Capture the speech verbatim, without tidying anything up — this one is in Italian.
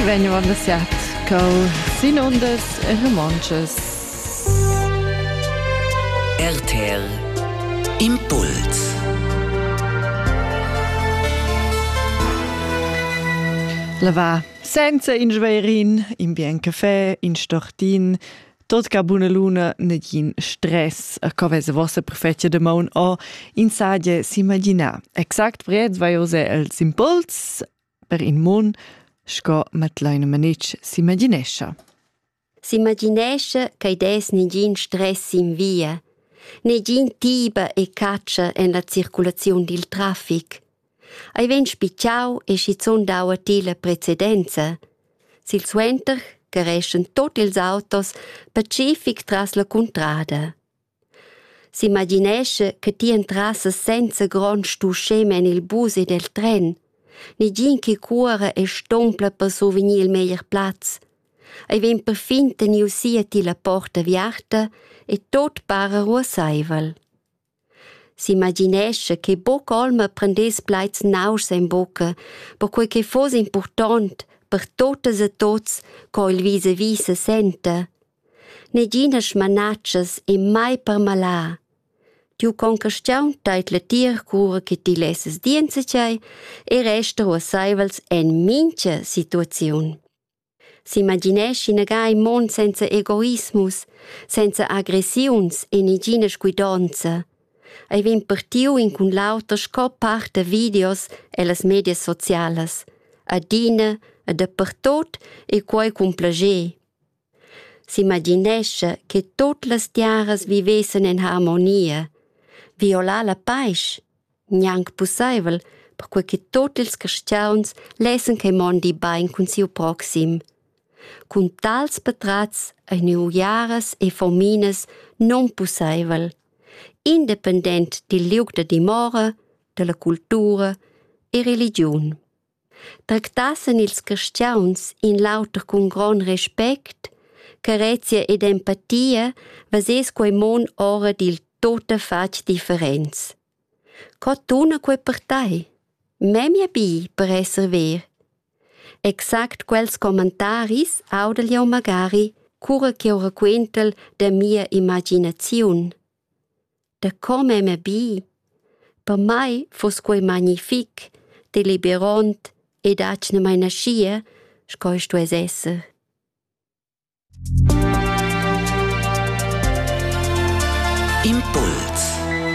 Vengo an der Siat, co sin ondas e romanches. R T R Impuls. La va senza in Schwerin, in bien caffè, in stortin, tot ca buna luna negin stress, a co vesa vossa perfettia de maun o in sadie s'imagina. Exact prez vai ose els impuls per in mon sco mat leina manetsch s'imaginescha. S'imaginescha che des negin stress in via, negin tiba e caccia en la circulazione del traffic. Ai ven spicciau e schizon daua tila precedenza. Sil suenter che reschen tot ils autos pacific tras la contrada. S'imaginescha che ti entrassa senza gran stuscem en il bus e del tren, negin che cura e stompla per sovenir il meglier plaz. Ai ven per fin teniu sia ti la porta viarta e tot para ruasaivel. S'imaginescha che boc olma prendes plaiz naus in bocca, per quel che fos important per totes e tots co il vis-a-vis se senta. Negina schmanatschas e mai per malà. Tiu concastiaun tait la tir cura che ti lesses dienze tgei e resta ruasaivels en mincha situaziun. S'imaginesci nagai mon senza egoismus, senza aggressiuns e negina sguidanza. Ei vin partiu in cun lauter scop parte videos e las medias socialas, a dina, a dappertot e quai cun plager. S'imaginescha che tot las tiaras vivesen in harmonia, viola la paisch, nianc pussaivel, per quai che tot ils cristiauns lesen che mondi bain cun siu proxim. Cun tals patrats a niu jaras e famines non pussaivel, independent del liug de dimora, de la cultura e religion. Tractassen ils cristiauns in lauter cun gran respect, carezia ed empatia, vases quei mon ora dil tota fac differenz. Co tuna quei partai? Memia bi per esser ver. Exact quels commentaris audelia magari cura che ora quentel da mia immaginaziun. Da come me bi, per mai fos quei magnific, deliberant ed acne mai nascia, scoist tu es esser. Impuls.